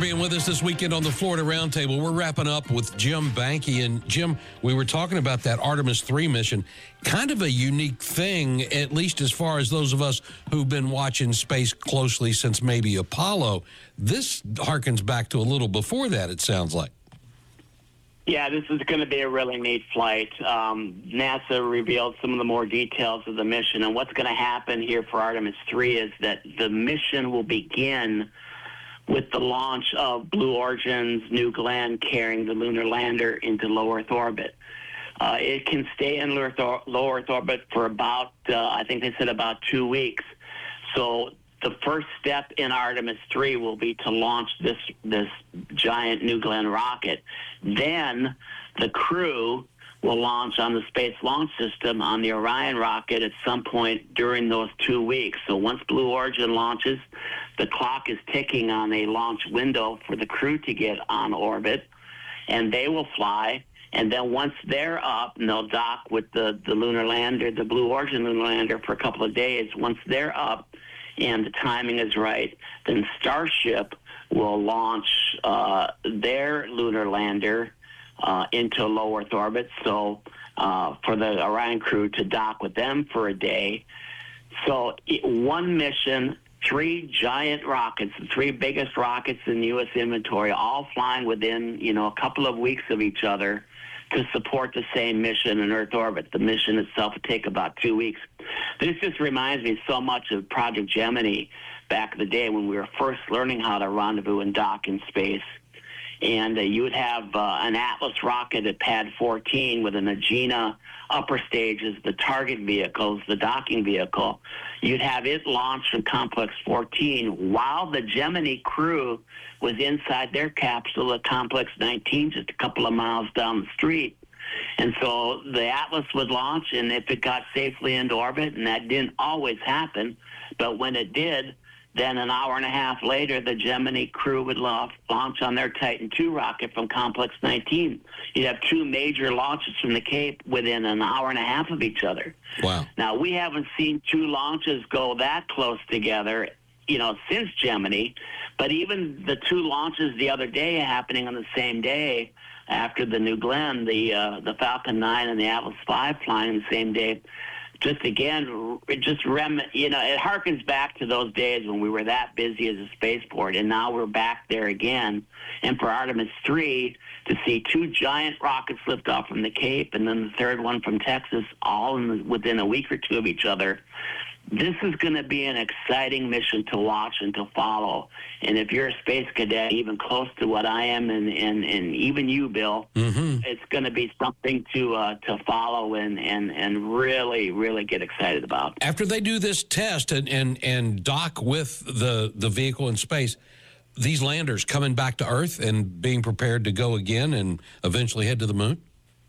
being with us this weekend on the Florida Roundtable. We're wrapping up with Jim Banky. And, Jim, we were talking about that Artemis 3 mission. Kind of a unique thing, at least as far as those of us who've been watching space closely since maybe Apollo. This harkens back to a little before that, it sounds like. Yeah, this is going to be a really neat flight. NASA revealed some of the more details of the mission, and what's going to happen here for Artemis 3 is that the mission will begin with the launch of Blue Origin's New Glenn carrying the lunar lander into low Earth orbit. It can stay in low Earth orbit for about, I think they said about 2 weeks. So the first step in Artemis 3 will be to launch this giant New Glenn rocket. Then the crew will launch on the Space Launch System on the Orion rocket at some point during those 2 weeks. So once Blue Origin launches, the clock is ticking on a launch window for the crew to get on orbit, and they will fly. And then once they're up, and they'll dock with the lunar lander, the Blue Origin lunar lander, for a couple of days. Once they're up and the timing is right, then Starship will launch their lunar lander into low Earth orbit, so for the Orion crew to dock with them for a day. So one mission, 3 giant rockets, the 3 biggest rockets in the U.S. inventory, all flying within, a couple of weeks of each other to support the same mission in Earth orbit. The mission itself would take about 2 weeks. This just reminds me so much of Project Gemini back in the day when we were first learning how to rendezvous and dock in space. And you would have an Atlas rocket at Pad 14 with an Agena upper stage as the target vehicle, the docking vehicle. You'd have it launch from Complex 14 while the Gemini crew was inside their capsule at Complex 19, just a couple of miles down the street. And so the Atlas would launch, and if it got safely into orbit, and that didn't always happen, but when it did, then an hour and a half later, the Gemini crew would launch on their Titan II rocket from Complex 19. You'd have 2 major launches from the Cape within an hour and a half of each other. Wow. Now, we haven't seen 2 launches go that close together, since Gemini, but even the 2 launches the other day happening on the same day after the New Glenn, the Falcon 9 and the Atlas V flying the same day, just again, it harkens back to those days when we were that busy as a spaceport, and now we're back there again. And for Artemis 3, to see 2 giant rockets lift off from the Cape, and then the third one from Texas, all within a week or 2 of each other, this is going to be an exciting mission to watch and to follow. And if you're a space cadet, even close to what I am, and even you, Bill, it's going to be something to follow and really, really get excited about. After they do this test and dock with the vehicle in space, these landers coming back to Earth and being prepared to go again and eventually head to the moon?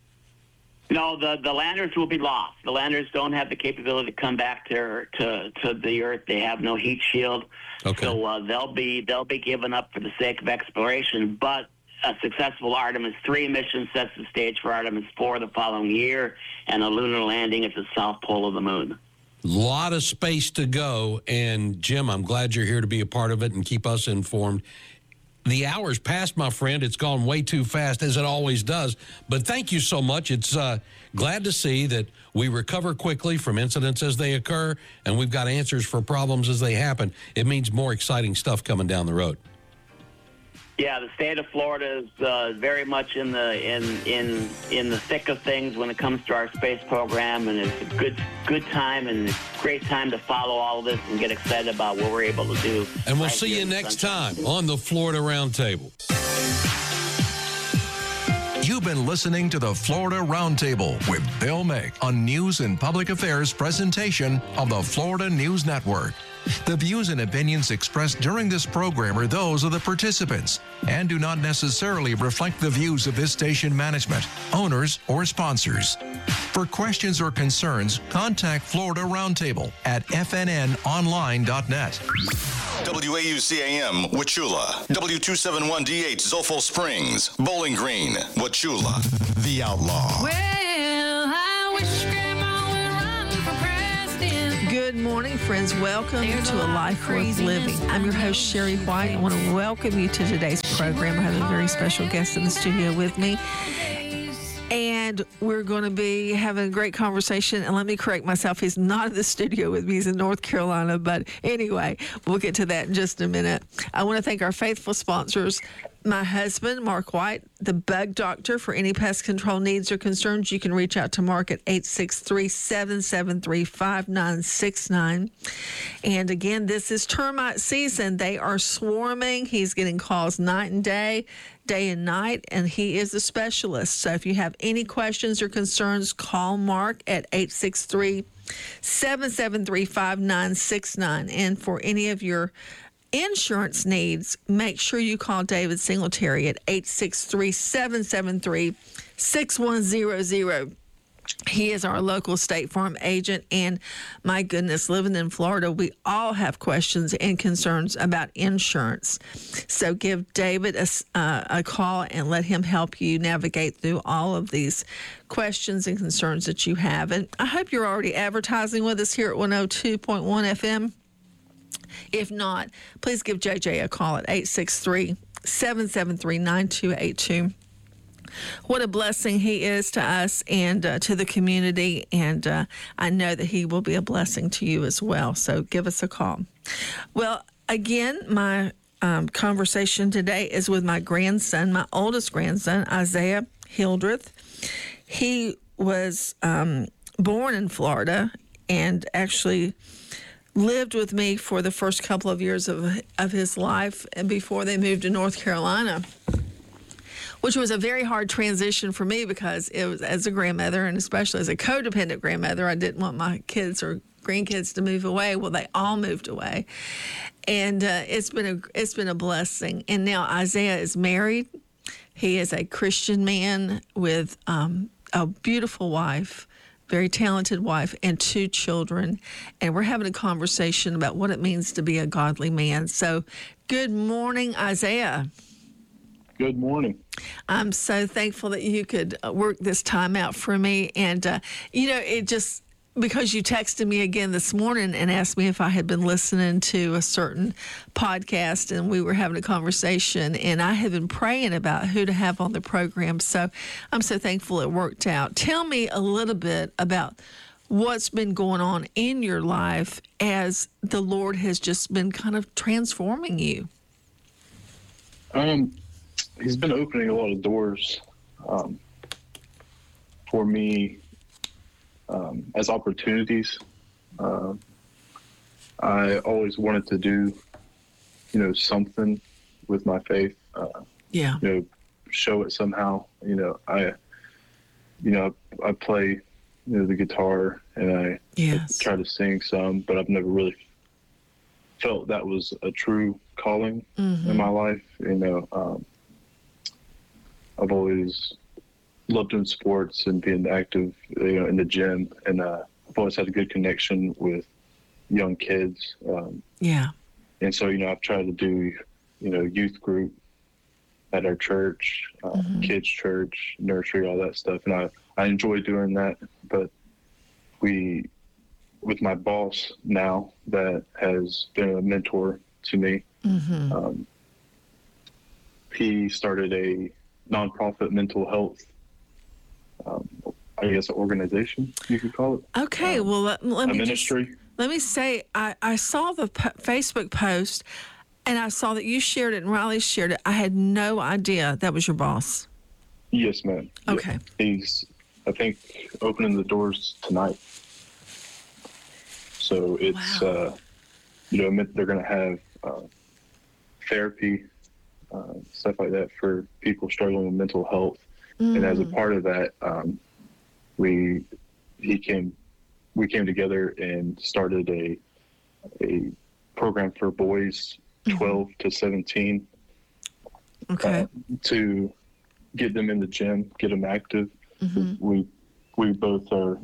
No, the landers will be lost. The landers don't have the capability to come back to the Earth. They have no heat shield, okay. So they'll be given up for the sake of exploration. But a successful Artemis 3 mission sets the stage for Artemis 4 the following year, and a lunar landing at the south pole of the moon. A lot of space to go, and Jim, I'm glad you're here to be a part of it and keep us informed. The hour's passed, my friend. It's gone way too fast, as it always does. But thank you so much. It's glad to see that we recover quickly from incidents as they occur, and we've got answers for problems as they happen. It means more exciting stuff coming down the road. Yeah, the state of Florida is very much in the thick of things when it comes to our space program, and it's a good time and a great time to follow all of this and get excited about what we're able to do. And we'll see you next time on the Florida Roundtable. You've been listening to the Florida Roundtable with Bill Mick on News and Public Affairs presentation of the Florida News Network. The views and opinions expressed during this program are those of the participants and do not necessarily reflect the views of this station management, owners, or sponsors. For questions or concerns, contact Florida Roundtable at fnnonline.net. WAUCAM, Wauchula. W271DH, Zolfo Springs. Bowling Green, Wauchula. The Outlaw. Well, I wish Grandma would run for president. Good morning, friends. Welcome to A Life Worth Living. I'm your host, Sherry White. I want to welcome you to today's program. I have a very special guest in the studio with me. And we're going to be having a great conversation. And let me correct myself. He's not in the studio with me. He's in North Carolina. But anyway, we'll get to that in just a minute. I want to thank our faithful sponsors. My husband, Mark White, the Bug Doctor. For any pest control needs or concerns, you can reach out to Mark at 863-773-5969. And again, this is termite season. They are swarming. He's getting calls night and day and night, and he is a specialist. So if you have any questions or concerns, call Mark at 863-773-5969. And for any of your insurance needs, make sure you call David Singletary at 863-773-6100. He is our local State Farm agent, and my goodness, living in Florida, we all have questions and concerns about insurance. So give David a call and let him help you navigate through all of these questions and concerns that you have. And I hope you're already advertising with us here at 102.1 FM. If not, please give JJ a call at 863-773-9282. What a blessing he is to us and to the community, and I know that he will be a blessing to you as well. So give us a call. Well, again, my conversation today is with my grandson, my oldest grandson, Isaiah Hildreth. He was born in Florida and actually lived with me for the first couple of years of his life and before they moved to North Carolina, which was a very hard transition for me because it was, as a grandmother and especially as a codependent grandmother, I didn't want my kids or grandkids to move away. Well, they all moved away, and it's been a blessing. And now Isaiah is married. He is a Christian man with a beautiful wife, very talented wife, and 2 children. And we're having a conversation about what it means to be a godly man. So, good morning, Isaiah. Good morning. I'm so thankful that you could work this time out for me. And, it just, because you texted me again this morning and asked me if I had been listening to a certain podcast, and we were having a conversation, and I had been praying about who to have on the program. So I'm so thankful it worked out. Tell me a little bit about what's been going on in your life as the Lord has just been kind of transforming you. He's been opening a lot of doors for me as opportunities. I always wanted to do, something with my faith. Show it somehow. I play, the guitar, and I try to sing some, but I've never really felt that was a true calling in my life. I've always loved doing sports and being active, in the gym, and I've always had a good connection with young kids. And so, I've tried to do, youth group at our church, kids church, nursery, all that stuff. And I enjoy doing that, but with my boss now that has been a mentor to me, he started a nonprofit mental health, organization, you could call it. Okay, well, let me ministry. Let me say, I saw the Facebook post, and I saw that you shared it and Riley shared it. I had no idea that was your boss. Yes, ma'am. Okay. He's, I think, opening the doors tonight. So it's, they're going to have therapy, stuff like that for people struggling with mental health. And as a part of that, we came together and started a program for boys 12 to 17 to get them in the gym, get them active. We both are,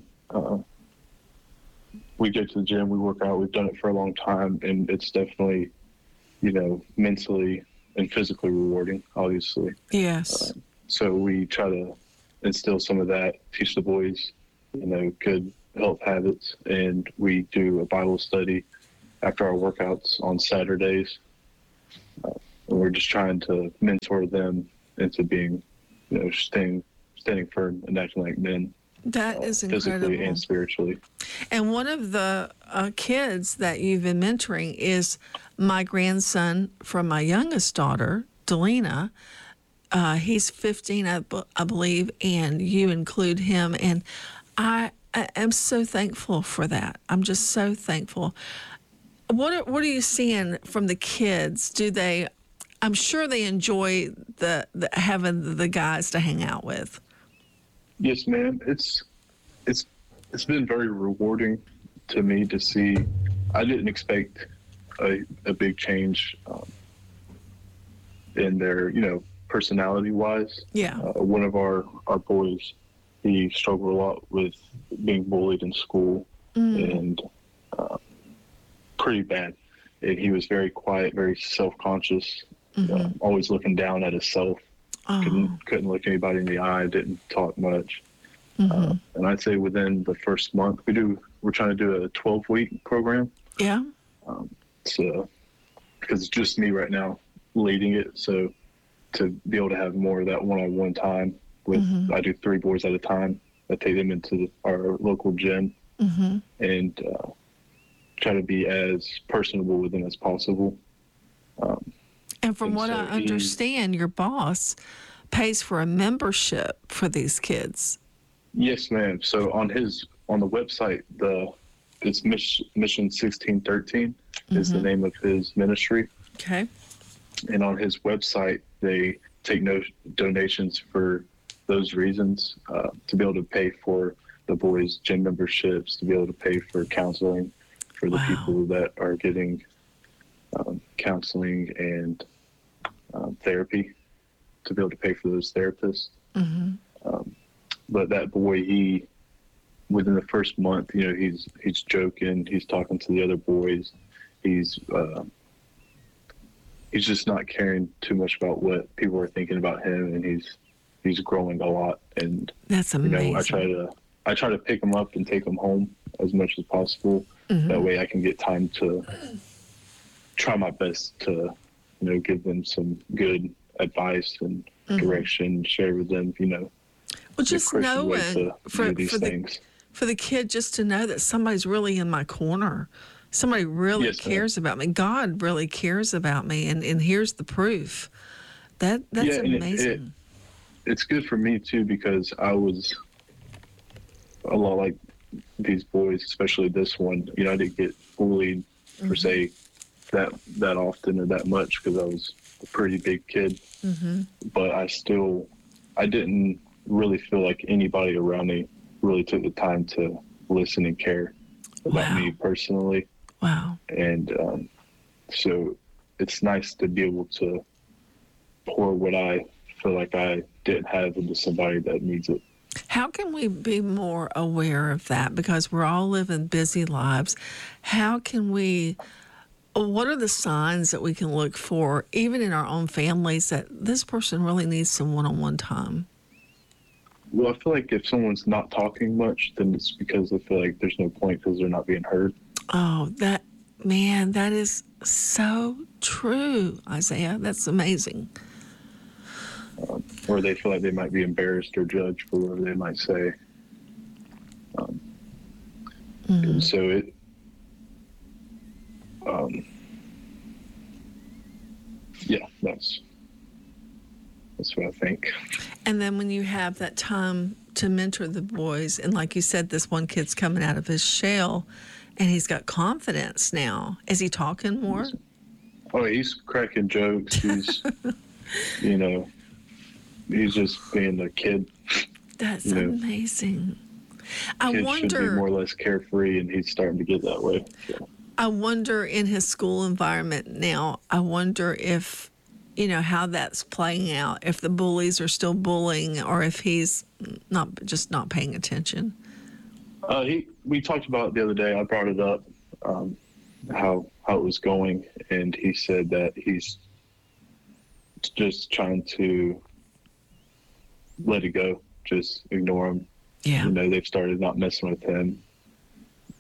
we go to the gym, we work out, we've done it for a long time, and it's definitely, mentally and physically rewarding, obviously. Yes. So we try to instill some of that, teach the boys, good health habits, and we do a Bible study after our workouts on Saturdays. And we're just trying to mentor them into being, standing firm and acting like men. That is incredible. Physically and spiritually. And one of the kids that you've been mentoring is my grandson from my youngest daughter, Delina. He's 15, I believe, and you include him. And I am so thankful for that. I'm just so thankful. What are you seeing from the kids? I'm sure they enjoy the having the guys to hang out with. Yes, ma'am. It's been very rewarding to me to see. I didn't expect a big change in their, personality-wise. Yeah. One of our boys, he struggled a lot with being bullied in school, and pretty bad. And he was very quiet, very self-conscious, always looking down at himself. Couldn't look anybody in the eye, didn't talk much. And I'd say within the first month, we're trying to do a 12-week program. Yeah. So, because it's just me right now leading it. So to be able to have more of that one-on-one time with, I do 3 boys at a time. I take them into our local gym and try to be as personable with them as possible. And from what I understand, your boss pays for a membership for these kids. Yes, ma'am. So on the website, it's Mission 1613 is the name of his ministry. Okay. And on his website, they take no donations for those reasons, to be able to pay for the boys' gym memberships, to be able to pay for counseling for the people that are getting counseling and therapy, to be able to pay for those therapists. But that boy, within the first month, he's joking, he's talking to the other boys, he's just not caring too much about what people are thinking about him, and he's growing a lot. And that's amazing. I try to pick him up and take him home as much as possible. That way I can get time to try my best to, give them some good advice and direction, share with them, Well, just knowing for the kid, just to know that somebody's really in my corner. Somebody really cares about me. God really cares about me, and here's the proof. That's amazing. It's good for me too, because I was a lot like these boys, especially this one. I didn't get bullied per se that often or that much because I was a pretty big kid. But I didn't really feel like anybody around me really took the time to listen and care about me personally. Wow. And so it's nice to be able to pour what I feel like I didn't have into somebody that needs it. How can we be more aware of that? Because we're all living busy lives. What are the signs that we can look for, even in our own families, that this person really needs some one-on-one time? Well, I feel like if someone's not talking much, then it's because they feel like there's no point because they're not being heard. Oh, that is so true, Isaiah. That's amazing. Or they feel like they might be embarrassed or judged for whatever they might say. And so that's what I think. And then when you have that time to mentor the boys, and like you said, this one kid's coming out of his shell, and he's got confidence now. Is he talking more? Oh, he's cracking jokes. He's, he's just being a kid. That's amazing. I wonder, should be more or less carefree, and he's starting to get that way. So. I wonder in his school environment now, I wonder if, how that's playing out, if the bullies are still bullying or if he's not paying attention. We talked about it the other day. I brought it up, how it was going, and he said that he's just trying to let it go, just ignore him. Yeah. They've started not messing with him.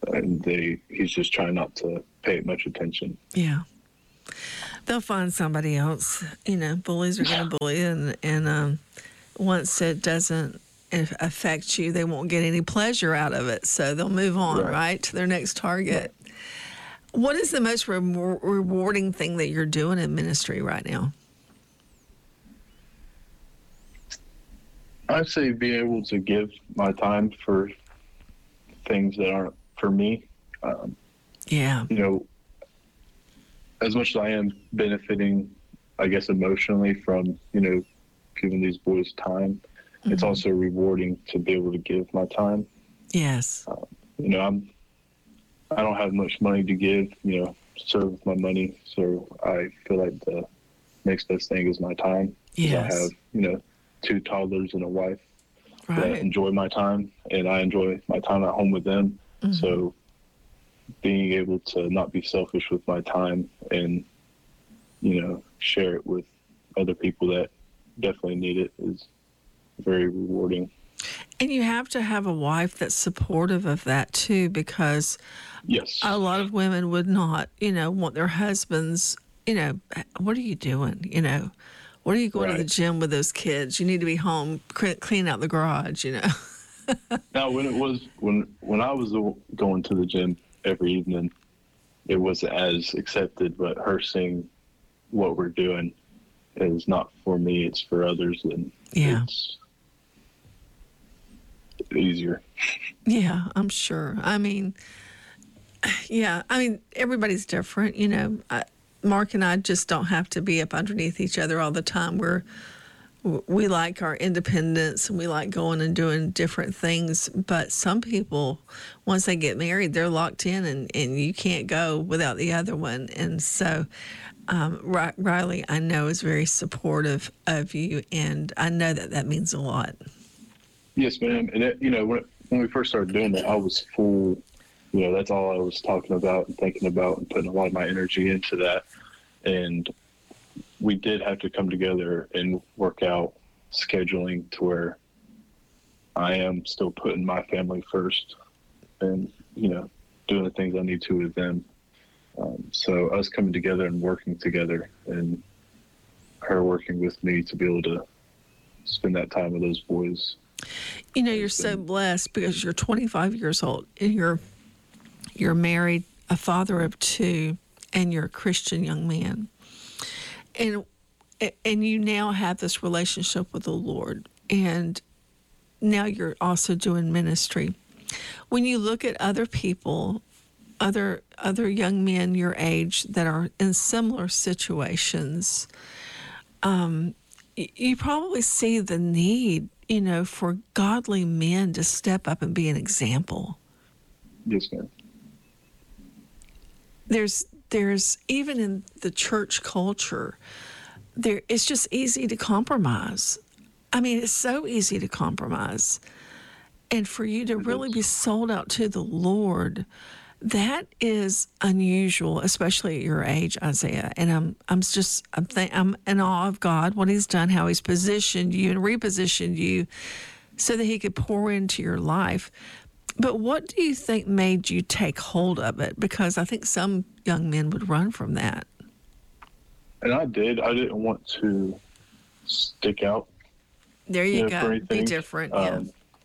and he's just trying not to pay much attention. Yeah. They'll find somebody else. Bullies are going to bully, and once it doesn't affect you, they won't get any pleasure out of it. So they'll move on, right to their next target. Right. What is the most rewarding thing that you're doing in ministry right now? I'd say being able to give my time for things that aren't for me. As much as I am benefiting, I guess, emotionally from, giving these boys time, it's also rewarding to be able to give my time. Yes. I don't have much money to give, serve with my money. So I feel like the next best thing is my time. Yes. I have, 2 toddlers and a wife right. that enjoy my time, and I enjoy my time at home with them. Mm-hmm. So being able to not be selfish with my time and, share it with other people that definitely need it is very rewarding. And you have to have a wife that's supportive of that too, because yes, a lot of women would not, want their husbands, what are you doing? What are you going to the gym with those kids? You need to be home, clean out the garage, Now, when I was going to the gym every evening, it wasn't as accepted, but her seeing what we're doing is not for me, it's for others, and it's easier. Yeah, I'm sure. Everybody's different, Mark and I just don't have to be up underneath each other all the time. We like our independence, and we like going and doing different things. But some people, once they get married, they're locked in, and you can't go without the other one. And so Riley, I know, is very supportive of you, and I know that means a lot. Yes, ma'am. And when we first started doing that, I was full. That's all I was talking about and thinking about and putting a lot of my energy into that. And we did have to come together and work out scheduling to where I am still putting my family first and, doing the things I need to with them. So us coming together and working together, and her working with me to be able to spend that time with those boys. You're so blessed because you're 25 years old and you're married, a father of 2, and you're a Christian young man. And you now have this relationship with the Lord, and now you're also doing ministry. When you look at other people, other young men your age that are in similar situations, you probably see the need, for godly men to step up and be an example. Yes, ma'am. There's even in the church culture, it's just easy to compromise. It's so easy to compromise. And for you to really be sold out to the Lord, that is unusual, especially at your age, Isaiah. And I'm in awe of God, what He's done, how He's positioned you and repositioned you so that He could pour into your life. But what do you think made you take hold of it? Because I think some young men would run from that. And I did. I didn't want to stick out. There you go. Be different. Yeah.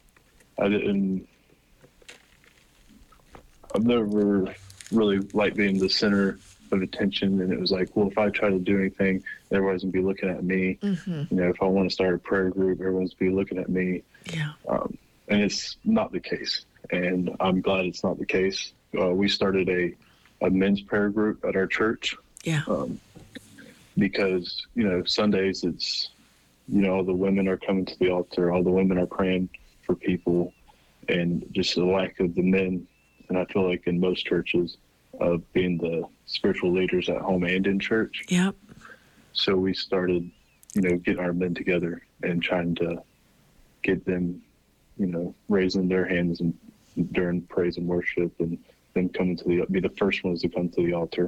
I've never really liked being the center of attention. And it was like, well, if I try to do anything, everybody's going to be looking at me. Mm-hmm. If I want to start a prayer group, everyone's going to be looking at me. Yeah. And it's not the case. And I'm glad it's not the case. We started a men's prayer group at our church. Yeah. Because, Sundays it's, all the women are coming to the altar, all the women are praying for people, and just the lack of the men. And I feel like in most churches, being the spiritual leaders at home and in church. Yep. So we started, getting our men together and trying to get them, raising their hands and during praise and worship, and then be the first ones to come to the altar.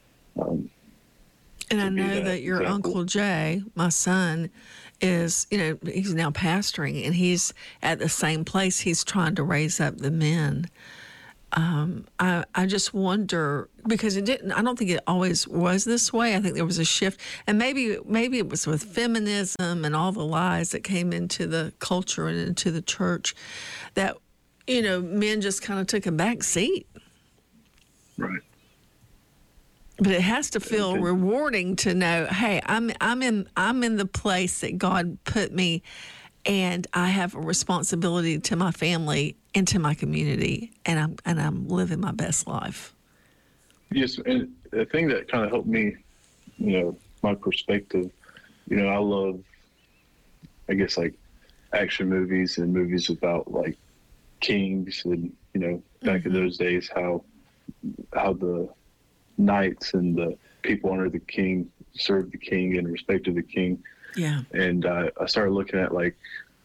And I know that your example. Uncle Jay, my son, is, he's now pastoring, and he's at the same place. He's trying to raise up the men. I just wonder, because I don't think it always was this way. I think there was a shift, and maybe it was with feminism and all the lies that came into the culture and into the church, that, men just kind of took a back seat. Right. But it has to feel rewarding to know, hey, I'm in the place that God put me, and I have a responsibility to my family and to my community, and I'm living my best life. Yes, and the thing that kind of helped me, my perspective, I love, I guess, like action movies and movies about like kings and, back in those days, how the knights and the people under the king served the king and respected the king. Yeah. And I started looking at like,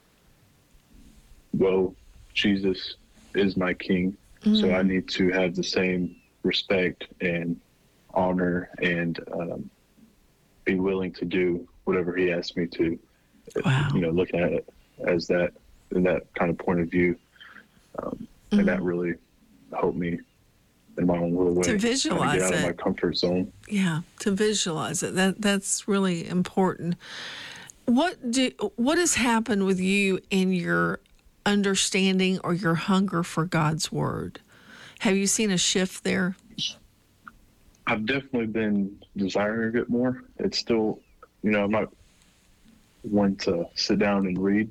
well, Jesus is my king, so I need to have the same respect and honor and be willing to do whatever he asks me to. Wow. Looking at it as that, in that kind of point of view. And that really helped me in my own little way. To visualize get out it. of my comfort zone. Yeah, to visualize it. That's really important. What has happened with you in your understanding or your hunger for God's word? Have you seen a shift there? I've definitely been desiring it more. It's still, I'm not one to sit down and read.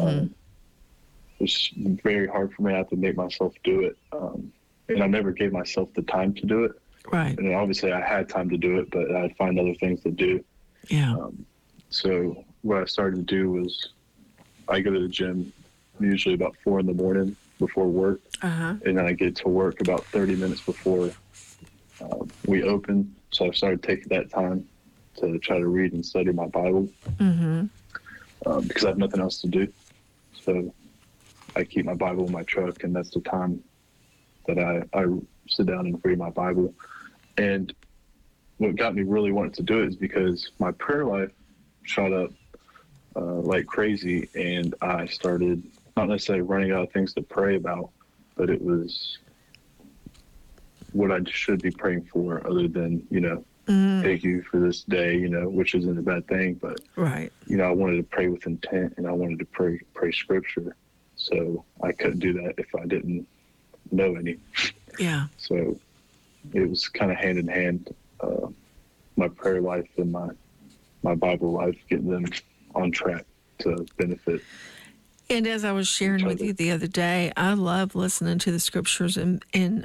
It's very hard for me. I have to make myself do it. And I never gave myself the time to do it. Right. And obviously I had time to do it, but I'd find other things to do. Yeah. So what I started to do was I go to the gym usually about 4 a.m. before work. And then I get to work about 30 minutes before we open. So I started taking that time to try to read and study my Bible because I have nothing else to do. So I keep my Bible in my truck, and that's the time that I sit down and read my Bible. And what got me really wanting to do it is because my prayer life shot up like crazy, and I started not necessarily running out of things to pray about, but it was what I should be praying for other than, thank you for this day, which isn't a bad thing, but right. I wanted to pray with intent, and I wanted to pray scripture. So I couldn't do that if I didn't know any. Yeah. So it was kind of hand in hand, my prayer life and my Bible life, getting them on track to benefit. And as I was sharing with you the other day, I love listening to the scriptures on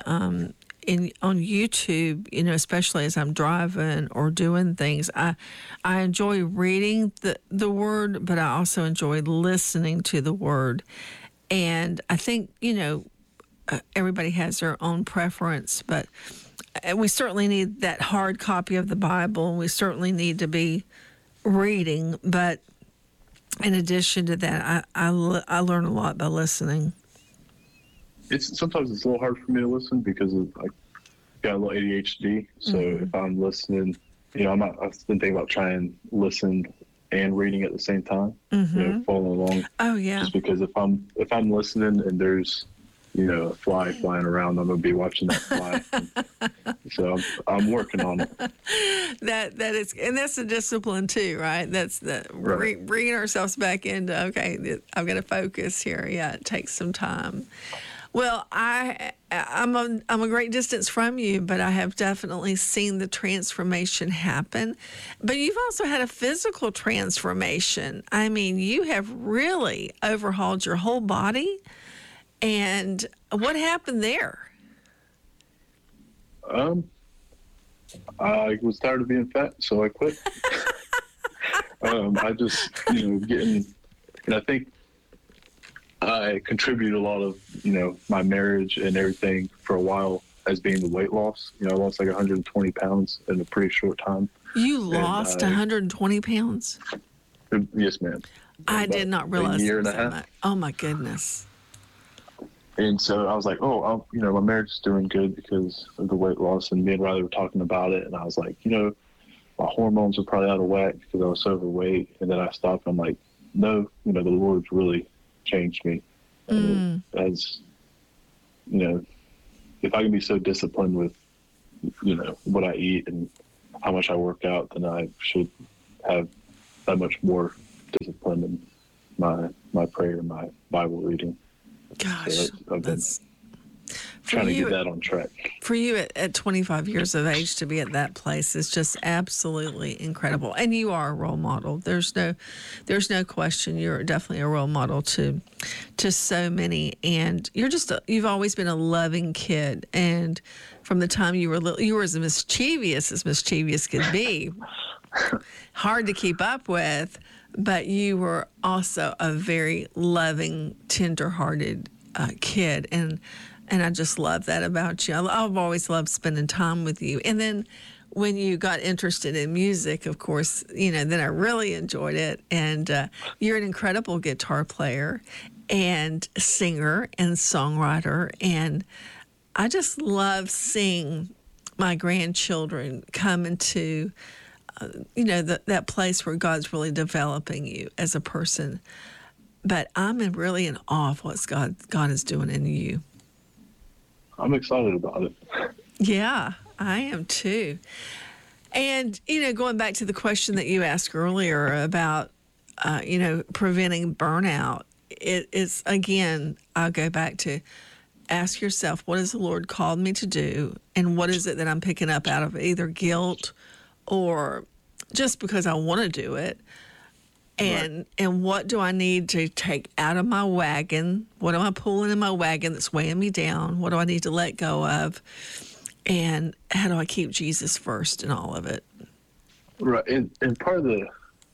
YouTube, especially as I'm driving or doing things. I enjoy reading the word, but I also enjoy listening to the word. And I think, everybody has their own preference, but we certainly need that hard copy of the Bible. We certainly need to be reading, but in addition to that, I learn a lot by listening. Sometimes it's a little hard for me to listen because I got a little ADHD. So if I'm listening, I've been thinking about trying to listen and reading at the same time, following along. Oh yeah. Just because if I'm listening and there's a fly flying around, I'm gonna be watching that fly. So I'm working on it. That is, and that's the discipline too, right? That's bringing ourselves back into, okay, I've got to focus here. Yeah, it takes some time. Well, I'm a great distance from you, but I have definitely seen the transformation happen. But you've also had a physical transformation. I mean, you have really overhauled your whole body. And what happened there? I was tired of being fat, so I quit. I just, and I think I contributed a lot of, my marriage and everything for a while as being the weight loss. I lost like 120 pounds in a pretty short time. You lost 120 pounds? Yes, ma'am. I did not realize a year and that a half. much. Oh my goodness. And so I was like, my marriage is doing good because of the weight loss, and me and Riley were talking about it. And I was like, my hormones are probably out of whack because I was so overweight. And then I stopped. And I'm like, no, the Lord's really changed me. And as, if I can be so disciplined with, what I eat and how much I work out, then I should have that much more discipline in my prayer, my Bible reading. Gosh, so I've been trying to get that on track. For you at 25 years of age to be at that place is just absolutely incredible. And you are a role model. There's no question. You're definitely a role model to so many. And you've always been a loving kid. And from the time you were little, you were as mischievous could be. Hard to keep up with, but you were also a very loving, tender-hearted kid. And I just love that about you. I've always loved spending time with you. And then when you got interested in music, of course, then I really enjoyed it. And you're an incredible guitar player and singer and songwriter. And I just love seeing my grandchildren come into, that place where God's really developing you as a person. But I'm really in awe of what God is doing in you. I'm excited about it. Yeah, I am too. And, going back to the question that you asked earlier about, preventing burnout, it is, again, I'll go back to ask yourself, what has the Lord called me to do? And what is it that I'm picking up out of either guilt or just because I want to do it? And what do I need to take out of my wagon? What am I pulling in my wagon that's weighing me down? What do I need to let go of? And how do I keep Jesus first in all of it? Right. And part of the,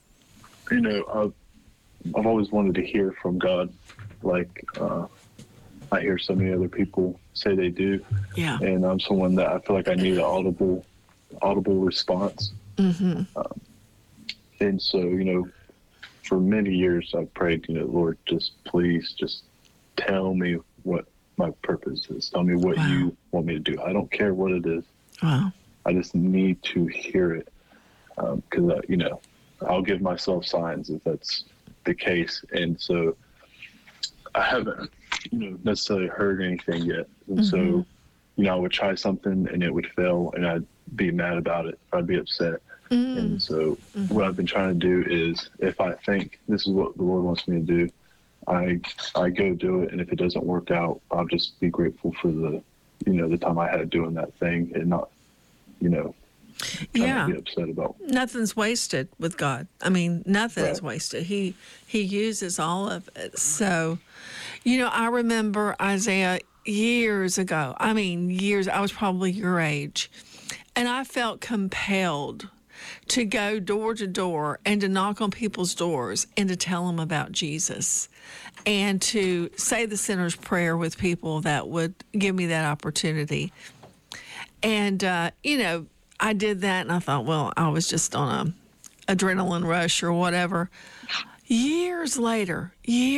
I've always wanted to hear from God. Like, I hear so many other people say they do. Yeah. And I'm someone that I feel like I need an audible response. Mm-hmm. And so, for many years I've prayed, Lord, please tell me what my purpose is. Tell me what you want me to do. I don't care what it is. Wow. I just need to hear it. Because, I'll give myself signs if that's the case. And so I haven't, necessarily heard anything yet. And so, I would try something and it would fail and I'd be mad about it. I'd be upset. And so what I've been trying to do is if I think this is what the Lord wants me to do, I go do it. And if it doesn't work out, I'll just be grateful for the time I had doing that thing and not, trying to be upset about. Nothing's wasted with God. I mean, nothing is wasted. He uses all of it. So, I remember Isaiah years ago. I was probably your age. And I felt compelled to go door to door and to knock on people's doors and to tell them about Jesus and to say the sinner's prayer with people that would give me that opportunity. And, I did that and I thought, well, I was just on a adrenaline rush or whatever. Years later,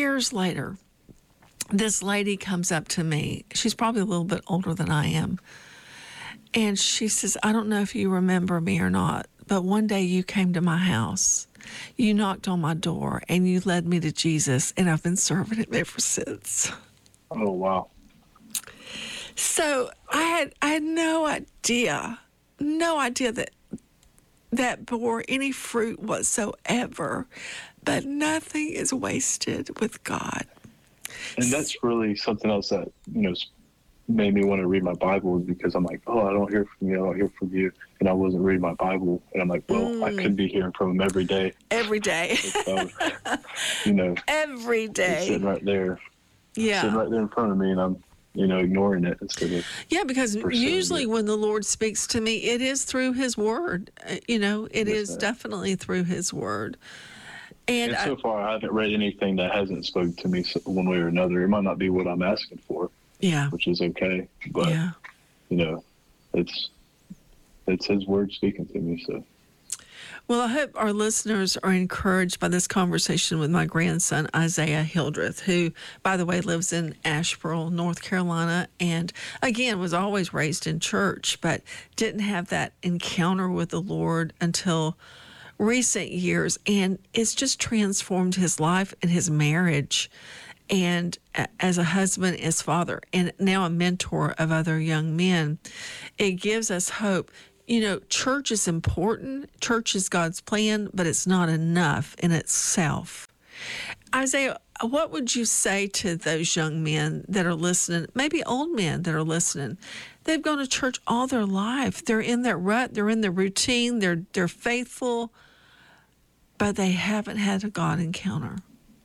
this lady comes up to me. She's probably a little bit older than I am. And she says, I don't know if you remember me or not, but one day you came to my house. You knocked on my door and you led me to Jesus, and I've been serving him ever since. Oh, wow. So I had no idea that bore any fruit whatsoever, but nothing is wasted with God. And that's really something else that, made me want to read my Bible, because I'm like, I don't hear from you. And I wasn't reading my Bible. And I'm like, well, I could be hearing from him every day. Every day. So, every day. Sitting right there. Yeah. Sitting right there in front of me, and I'm, ignoring it instead of. Yeah, because usually when the Lord speaks to me, it is through his word. It is definitely through his word. And so far, I haven't read anything that hasn't spoken to me one way or another. It might not be what I'm asking for. Yeah. Which is okay. But, it's his word speaking to me. So. Well, I hope our listeners are encouraged by this conversation with my grandson, Isaiah Hildreth, who, by the way, lives in Asheboro, North Carolina, and, again, was always raised in church, but didn't have that encounter with the Lord until recent years, and it's just transformed his life and his marriage. and as a husband, as father, and now a mentor of other young men, it gives us hope. You know, church is important. Church is God's plan, but it's not enough in itself. Isaiah, what would you say to those young men that are listening, maybe old men that are listening? They've gone to church all their life. They're in that rut. They're in the routine. They're faithful, but they haven't had a God encounter.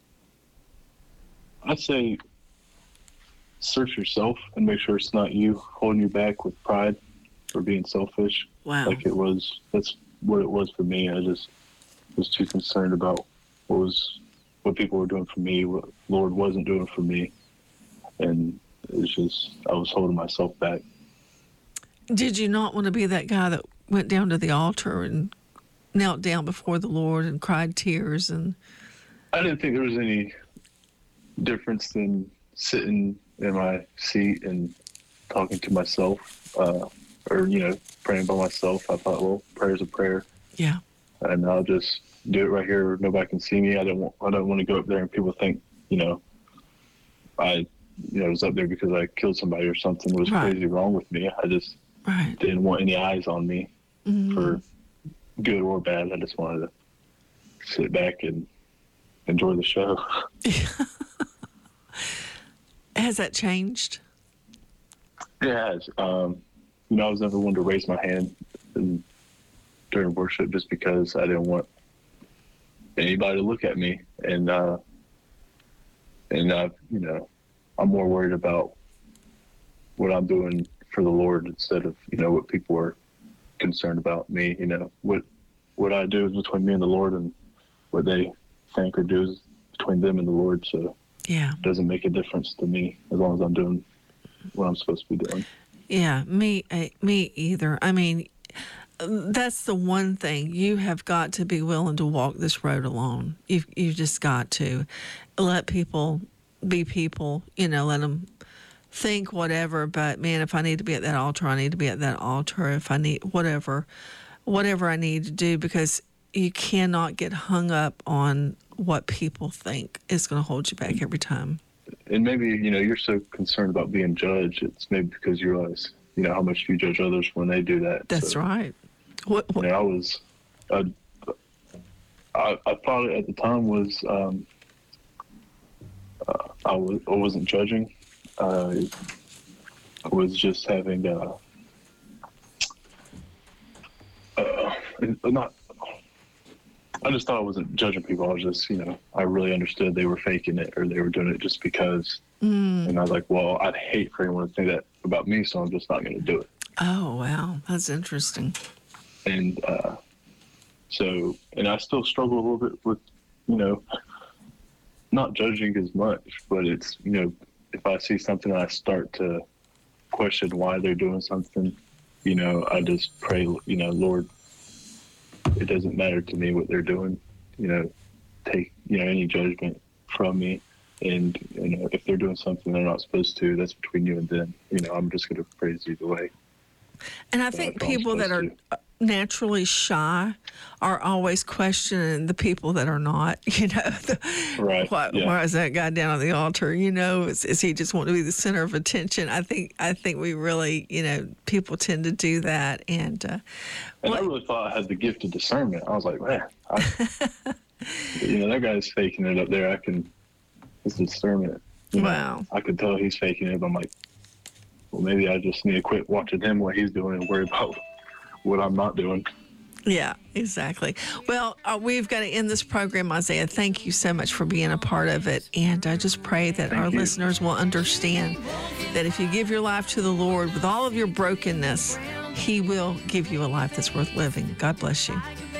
I'd say search yourself and make sure it's not you holding you back with pride or being selfish. Wow. Like that's what it was for me. I just was too concerned about what people were doing for me, what Lord wasn't doing for me. And it's just, I was holding myself back. Did you not want to be that guy that went down to the altar and knelt down before the Lord and cried tears? And I didn't think there was any difference than sitting in my seat and talking to myself, or, praying by myself. I thought, well, prayer's a prayer. Yeah. And I'll just do it right here. Nobody can see me. I don't want to go up there and people think, I was up there because I killed somebody or something was crazy wrong with me. I just didn't want any eyes on me for good or bad. I just wanted to sit back and enjoy the show. Has that changed? It has. I was never one to raise my hand during worship just because I didn't want anybody to look at me. And I'm more worried about what I'm doing for the Lord instead of, what people are concerned about me. What I do is between me and the Lord, and what they think or do is between them and the Lord. So it doesn't make a difference to me as long as I'm doing what I'm supposed to be doing. Yeah, me either. I mean, that's the one thing. You have got to be willing to walk this road alone. You've just got to let people be people, let them think whatever. But man, if I need to be at that altar, I need to be at that altar. If I need whatever I need to do, because you cannot get hung up on what people think. It's going to hold you back every time. And maybe, you're so concerned about being judged. It's maybe because you realize, how much you judge others when they do that. That's right. What? I thought at the time was, I wasn't judging. I was just having, I just thought I wasn't judging people. I was just, I really understood they were faking it or they were doing it just because. And I was like, well, I'd hate for anyone to think that about me, so I'm just not going to do it. Oh, wow. That's interesting. And and I still struggle a little bit with, not judging as much, but it's, if I see something and I start to question why they're doing something, I just pray, Lord, it doesn't matter to me what they're doing, take, any judgment from me. And, if they're doing something they're not supposed to, that's between you and them. I'm just going to praise either way. And I think people that are naturally shy are always questioning the people that are not, why is that guy down on the altar? Is he just want to be the center of attention? I think we really, people tend to do that. And I really thought I had the gift of discernment. I was like, man, that guy's faking it up there. It's discernment. Wow. I could tell he's faking it, but I'm like, well, maybe I just need to quit watching him, what he's doing, and worry about what I'm not doing. Yeah, exactly. Well, we've got to end this program, Isaiah. Thank you so much for being a part of it. And I just pray that our listeners will understand that if you give your life to the Lord with all of your brokenness, He will give you a life that's worth living. God bless you.